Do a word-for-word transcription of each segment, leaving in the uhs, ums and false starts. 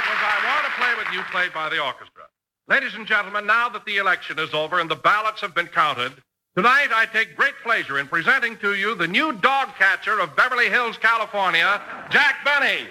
was I Want to Play With You, played by the orchestra. Ladies and gentlemen, now that the election is over and the ballots have been counted, tonight I take great pleasure in presenting to you the new dog catcher of Beverly Hills, California, Jack Benny.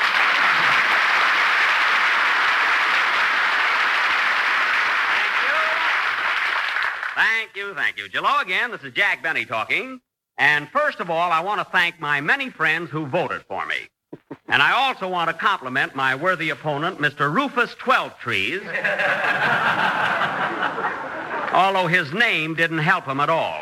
Thank you, thank you. Hello again, this is Jack Benny talking. And first of all, I want to thank my many friends who voted for me. And I also want to compliment my worthy opponent, Mister Rufus Twelvetrees, although his name didn't help him at all.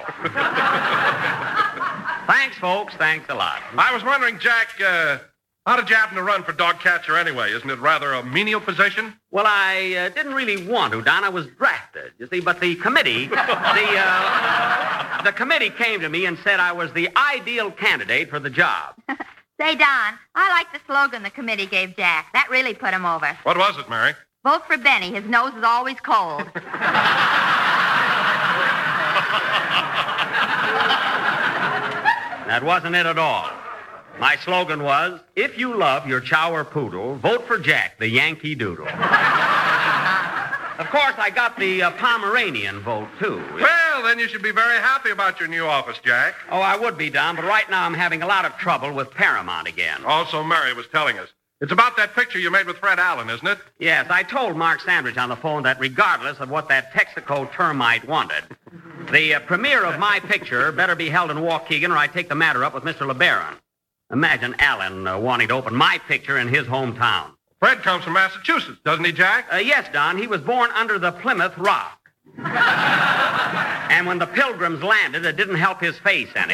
Thanks, folks. Thanks a lot. I was wondering, Jack, uh, how did you happen to run for dog catcher anyway? Isn't it rather a menial position? Well, I uh, didn't really want to, Don. I was drafted, you see, but the committee, the, uh, the committee came to me and said I was the ideal candidate for the job. Say, Don, I like the slogan the committee gave Jack. That really put him over. What was it, Mary? Vote for Benny. His nose is always cold. That wasn't it at all. My slogan was, if you love your chow or poodle, vote for Jack, the Yankee Doodle. Of course, I got the uh, Pomeranian vote, too. Well, then you should be very happy about your new office, Jack. Oh, I would be, Don, but right now I'm having a lot of trouble with Paramount again. Also, Mary was telling us. It's about that picture you made with Fred Allen, isn't it? Yes, I told Mark Sandridge on the phone that regardless of what that Texaco termite wanted, the uh, premiere of my picture better be held in Waukegan or I take the matter up with Mister LeBaron. Imagine Allen uh, wanting to open my picture in his hometown. Fred comes from Massachusetts, doesn't he, Jack? Uh, yes, Don. He was born under the Plymouth Rock. And when the Pilgrims landed, it didn't help his face any.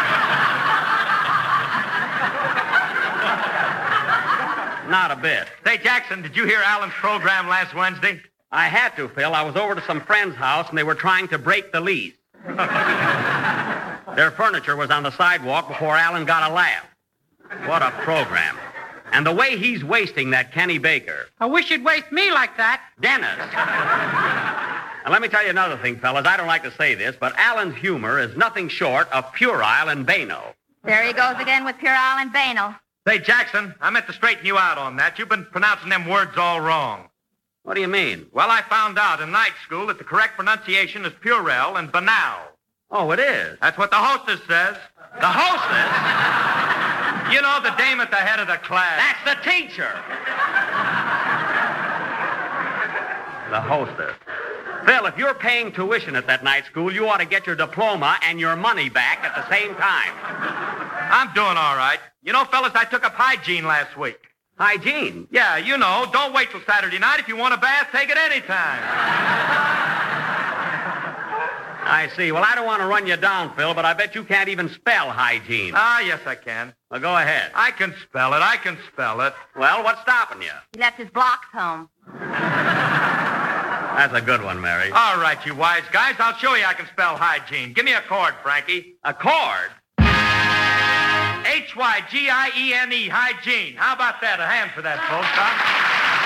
Not a bit. Say, Jackson, did you hear Allen's program last Wednesday? I had to, Phil. I was over to some friend's house, and they were trying to break the lease. Their furniture was on the sidewalk before Allen got a laugh. What a program. And the way he's wasting that Kenny Baker. I wish you'd waste me like that. Dennis. And let me tell you another thing, fellas. I don't like to say this, but Allen's humor is nothing short of puerile and banal. There he goes again with puerile and banal. Say, Jackson, I meant to straighten you out on that. You've been pronouncing them words all wrong. What do you mean? Well, I found out in night school that the correct pronunciation is puerile and banal. Oh, it is? That's what the hostess says. The hostess? You know, the dame at the head of the class. That's the teacher. The hostess. Phil, if you're paying tuition at that night school, you ought to get your diploma and your money back at the same time. I'm doing all right. You know, fellas, I took up hygiene last week. Hygiene? Yeah, you know, don't wait till Saturday night. If you want a bath, take it anytime. I see. Well, I don't want to run you down, Phil, but I bet you can't even spell hygiene. Ah, yes, I can. Well, go ahead. I can spell it. I can spell it. Well, what's stopping you? He left his blocks home. That's a good one, Mary. All right, you wise guys. I'll show you I can spell hygiene. Give me a chord, Frankie. A chord? H Y G I E N E, hygiene. How about that? A hand for that, folks, huh?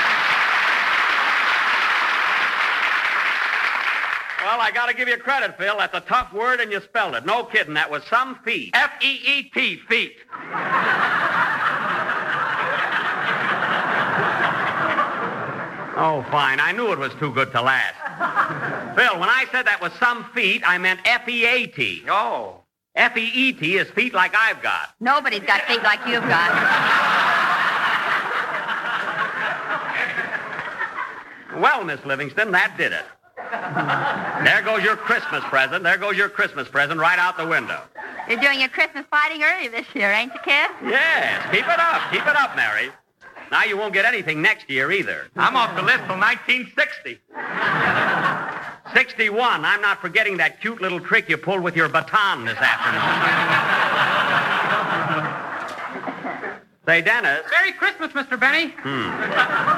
Well, I got to give you credit, Phil. That's a tough word, and you spelled it. No kidding. That was some feat. F E E T, feet. Oh, fine. I knew it was too good to last. Phil, when I said that was some feat, I meant F E A T. Oh. F E E T is feet like I've got. Nobody's got feet like you've got. Well, Miss Livingston, that did it. There goes your Christmas present. There goes your Christmas present right out the window. You're doing your Christmas fighting early this year, ain't you, kid? Yes. Keep it up. Keep it up, Mary. Now you won't get anything next year either. I'm off the list till nineteen sixty. sixty-one. I'm not forgetting that cute little trick you pulled with your baton this afternoon. Say, Dennis. Merry Christmas, Mister Benny. Hmm.